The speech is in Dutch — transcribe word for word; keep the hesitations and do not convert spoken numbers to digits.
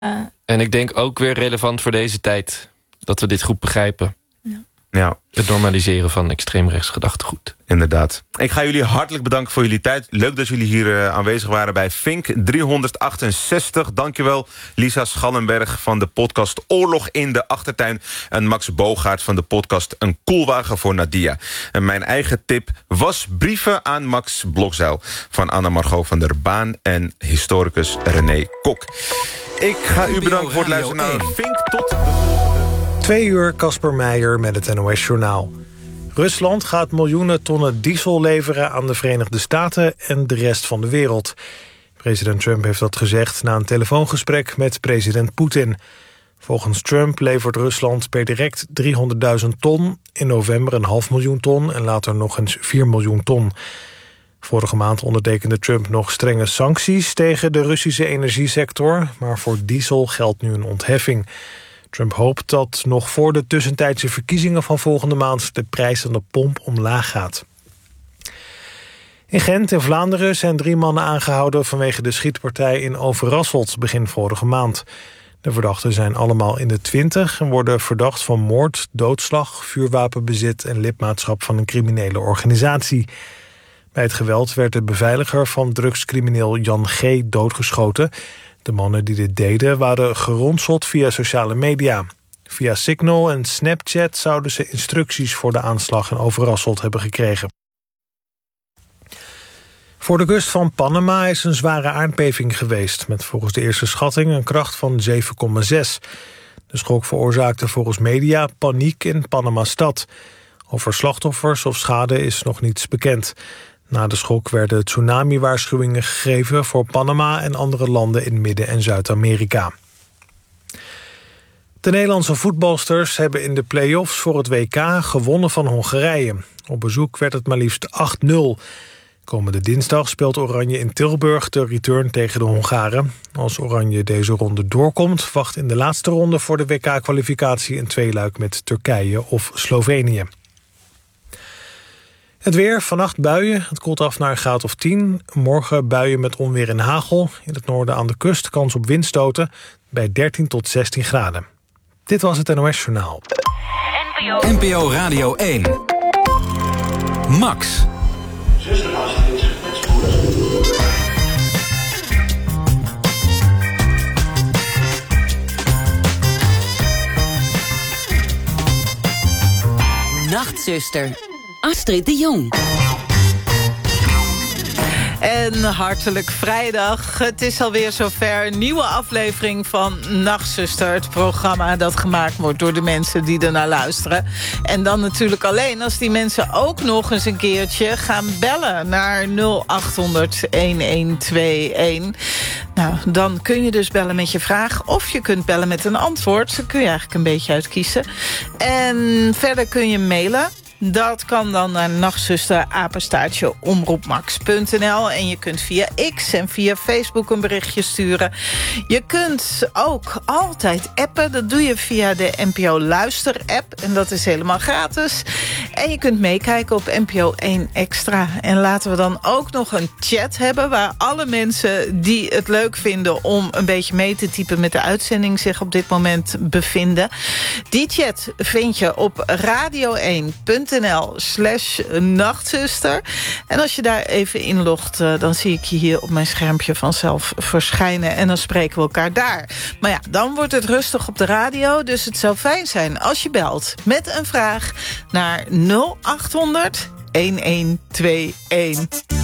Uh. En ik denk ook weer relevant voor deze tijd. Dat we dit goed begrijpen. Ja. Ja. Het normaliseren van extreemrechts gedachtegoed. Inderdaad. Ik ga jullie hartelijk bedanken voor jullie tijd. Leuk dat jullie hier uh, aanwezig waren bij Fink driehonderdachtenzestig. Dankjewel Lisa Schallenberg van de podcast Oorlog in de Achtertuin. En Max Bogaert van de podcast Een Koelwagen voor Nadia. En mijn eigen tip was brieven aan Max Blokzeil van Anna Margot van der Baan en historicus René Kok. Ik ga u bedanken voor het luisteren naar Fink. Tot de volgende. Twee uur, Casper Meijer met het N O S-journaal. Rusland gaat miljoenen tonnen diesel leveren aan de Verenigde Staten en de rest van de wereld. President Trump heeft dat gezegd na een telefoongesprek met president Poetin. Volgens Trump levert Rusland per direct driehonderdduizend ton... in november een half miljoen ton en later nog eens vier miljoen ton. Vorige maand ondertekende Trump nog strenge sancties tegen de Russische energiesector, maar voor diesel geldt nu een ontheffing. Trump hoopt dat nog voor de tussentijdse verkiezingen van volgende maand de prijs aan de pomp omlaag gaat. In Gent in Vlaanderen zijn drie mannen aangehouden vanwege de schietpartij in Overasselt begin vorige maand. De verdachten zijn allemaal in de twintig en worden verdacht van moord, doodslag, vuurwapenbezit en lidmaatschap van een criminele organisatie. Bij het geweld werd de beveiliger van drugscrimineel Jan G. doodgeschoten. De mannen die dit deden waren geronseld via sociale media. Via Signal en Snapchat zouden ze instructies voor de aanslag in Overasselt hebben gekregen. Voor de kust van Panama is een zware aardbeving geweest, met volgens de eerste schatting een kracht van zeven komma zes. De schok veroorzaakte volgens media paniek in Panama-stad. Over slachtoffers of schade is nog niets bekend. Na de schok werden tsunami-waarschuwingen gegeven voor Panama en andere landen in Midden- en Zuid-Amerika. De Nederlandse voetbalsters hebben in de play-offs voor het W K gewonnen van Hongarije. Op bezoek werd het maar liefst acht nul. Komende dinsdag speelt Oranje in Tilburg de return tegen de Hongaren. Als Oranje deze ronde doorkomt, wacht in de laatste ronde voor de W K-kwalificatie een tweeluik met Turkije of Slovenië. Het weer, vannacht buien. Het koelt af naar een graad of tien. Morgen buien met onweer en hagel. In het noorden aan de kust kans op windstoten bij dertien tot zestien graden. Dit was het N O S-journaal. N P O Radio één. Max. Zuster Astrid met spoed. Nachtzuster, Astrid de Jong. En hartelijk vrijdag. Het is alweer zover. Een nieuwe aflevering van Nachtzuster. Het programma dat gemaakt wordt door de mensen die ernaar luisteren. En dan natuurlijk alleen als die mensen ook nog eens een keertje gaan bellen naar nul acht honderd elf tweeënentwintig. Nou, dan kun je dus bellen met je vraag. Of je kunt bellen met een antwoord. Daar kun je eigenlijk een beetje uitkiezen. En verder kun je mailen. Dat kan dan naar nachtzuster apenstaartje omroepmax punt n l. En je kunt via X en via Facebook een berichtje sturen. Je kunt ook altijd appen. Dat doe je via de N P O Luister app. En dat is helemaal gratis. En je kunt meekijken op N P O één Extra. En laten we dan ook nog een chat hebben waar alle mensen die het leuk vinden om een beetje mee te typen met de uitzending zich op dit moment bevinden. Die chat vind je op radio één punt n l slash nachtzuster. En als je daar even inlogt, uh, dan zie ik je hier op mijn schermpje vanzelf verschijnen. En dan spreken we elkaar daar. Maar ja, dan wordt het rustig op de radio. Dus het zou fijn zijn als je belt met een vraag naar nul acht honderd elf tweeënentwintig.